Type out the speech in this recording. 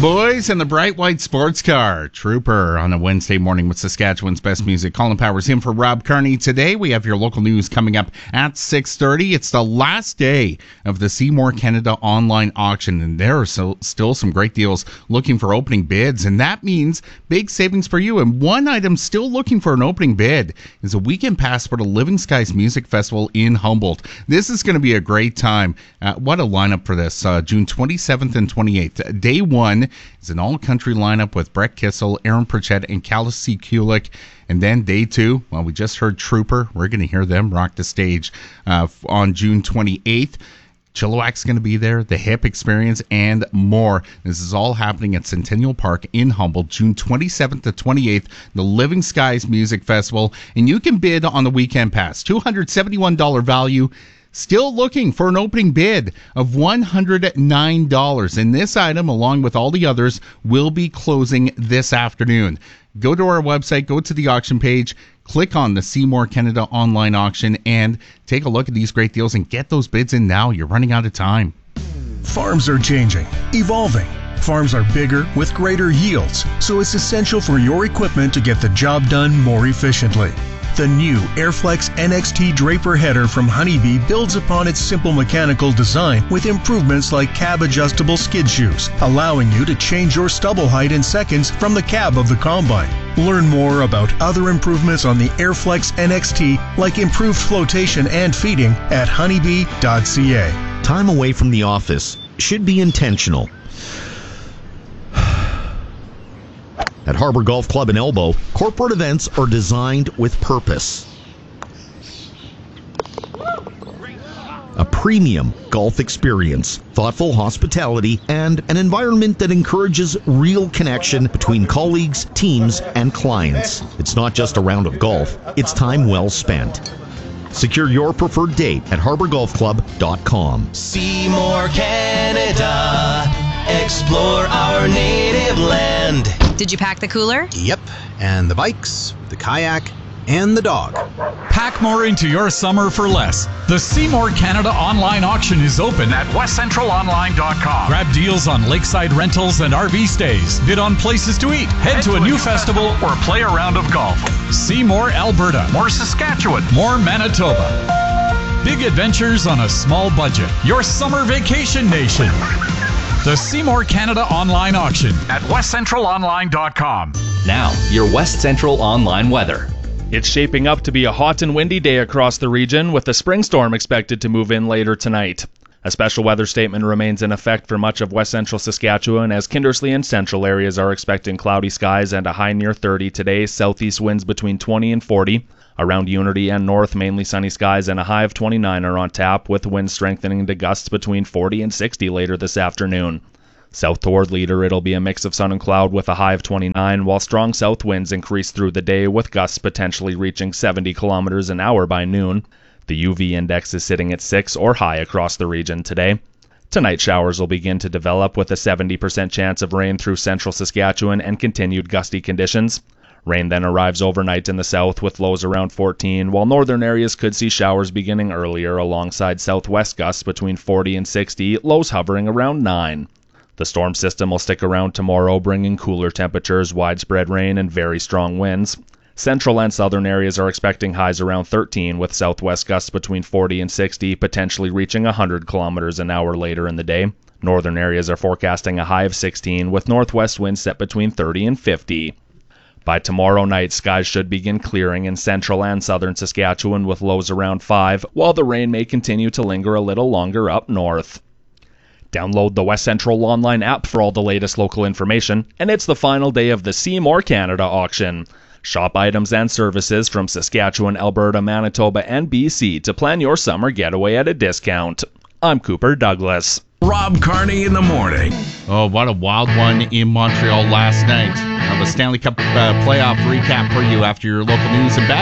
Boys in the bright white sports car. Trooper on a Wednesday morning with Saskatchewan's best music. Colin Powers in for Rob Carney. Today we have your local news coming up at 6:30. It's the last day of the Seymour Canada online auction, and there are still some great deals looking for opening bids, and that means big savings for you. And one item still looking for an opening bid is a weekend pass for the Living Skies Music Festival in Humboldt. This is going to be a great time. What a lineup for this. June 27th and 28th. Day one is an all-country lineup with Brett Kissel, Aaron Pritchett, and Callus C. Kulik. And then day two, well, we just heard Trooper. We're going to hear them rock the stage on June 28th. Chilliwack's going to be there, the Hip Experience, and more. This is all happening at Centennial Park in Humboldt, June 27th to 28th, the Living Skies Music Festival. And you can bid on the weekend pass, $271 value. Still looking for an opening bid of $109. And this item, along with all the others, will be closing this afternoon. Go to our website, go to the auction page, click on the Seymour Canada online auction, and take a look at these great deals and get those bids in now. You're running out of time. Farms are changing, evolving. Farms are bigger with greater yields, so it's essential for your equipment to get the job done more efficiently. The new Airflex NXT Draper header from Honeybee builds upon its simple mechanical design with improvements like cab-adjustable skid shoes, allowing you to change your stubble height in seconds from the cab of the combine. Learn more about other improvements on the Airflex NXT, like improved flotation and feeding, at honeybee.ca. Time away from the office should be intentional. At Harbor Golf Club in Elbow, corporate events are designed with purpose. A premium golf experience, thoughtful hospitality, and an environment that encourages real connection between colleagues, teams, and clients. It's not just a round of golf, it's time well spent. Secure your preferred date at harborgolfclub.com. Seymour, Canada. Explore our native land. Did you pack the cooler? Yep, and the bikes, the kayak, and the dog. Pack more into your summer for less. The Seymour Canada online auction is open at westcentralonline.com. Grab deals on lakeside rentals and RV stays. Bid on places to eat. Head to a new festival or play a round of golf. See more Alberta, more Saskatchewan, more Manitoba. Big adventures on a small budget. Your summer vacation nation. The Seymour Canada online auction at westcentralonline.com. Now, your West Central online weather. It's shaping up to be a hot and windy day across the region, with a spring storm expected to move in later tonight. A special weather statement remains in effect for much of West Central Saskatchewan, as Kindersley and central areas are expecting cloudy skies and a high near 30 today, southeast winds between 20 and 40. Around Unity and north, mainly sunny skies and a high of 29 are on tap, with winds strengthening to gusts between 40 and 60 later this afternoon. South toward Leader, it'll be a mix of sun and cloud with a high of 29, while strong south winds increase through the day, with gusts potentially reaching 70 kilometers an hour by noon. The UV index is sitting at 6 or high across the region today. Tonight, showers will begin to develop with a 70% chance of rain through central Saskatchewan and continued gusty conditions. Rain then arrives overnight in the south with lows around 14, while northern areas could see showers beginning earlier alongside southwest gusts between 40 and 60, lows hovering around 9. The storm system will stick around tomorrow, bringing cooler temperatures, widespread rain, and very strong winds. Central and southern areas are expecting highs around 13, with southwest gusts between 40 and 60, potentially reaching 100 kilometers an hour later in the day. Northern areas are forecasting a high of 16, with northwest winds set between 30 and 50. By tomorrow night, skies should begin clearing in central and southern Saskatchewan with lows around 5, while the rain may continue to linger a little longer up north. Download the West Central online app for all the latest local information, and it's the final day of the Seymour Canada auction. Shop items and services from Saskatchewan, Alberta, Manitoba, and BC to plan your summer getaway at a discount. I'm Cooper Douglas. Rob Carney in the morning. Oh, what a wild one in Montreal last night. I have a Stanley Cup playoff recap for you after your local news and bad